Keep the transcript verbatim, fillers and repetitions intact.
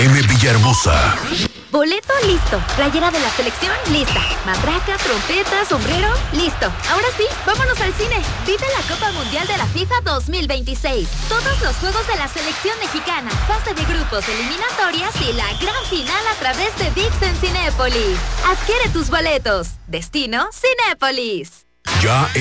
M Villahermosa. Boleto listo. Playera de la selección lista. Matraca, trompeta, sombrero, listo. Ahora sí, vámonos al cine. Vive la Copa Mundial de la FIFA dos mil veintiséis. Todos los juegos de la selección mexicana, fase de grupos, eliminatorias y la gran final a través de ViX en Cinépolis. Adquiere tus boletos. Destino Cinépolis. Ya